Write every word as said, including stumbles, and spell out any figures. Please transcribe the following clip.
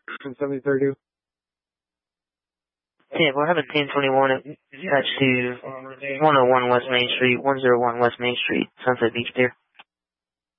from seventy thirty-two. Yeah, we'll have a ten twenty-one attached to one oh one West Main Street, one oh one West Main Street, Sunset Beach Pier.